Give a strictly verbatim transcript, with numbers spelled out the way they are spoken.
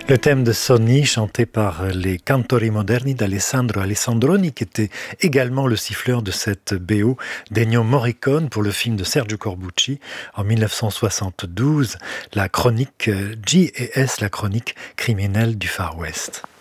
Le thème de Sonny, chanté par les Cantori Moderni d'Alessandro Alessandroni, qui était également le siffleur de cette B O d'Ennio Morricone pour le film de Sergio Corbucci en dix-neuf cent soixante-douze, la chronique J et S, la chronique criminelle du Far West.